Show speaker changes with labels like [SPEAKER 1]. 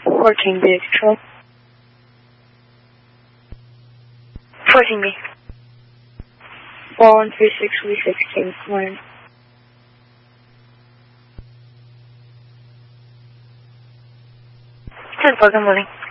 [SPEAKER 1] 14B control. 14B. 4136 V16, morning. 10-4, good morning.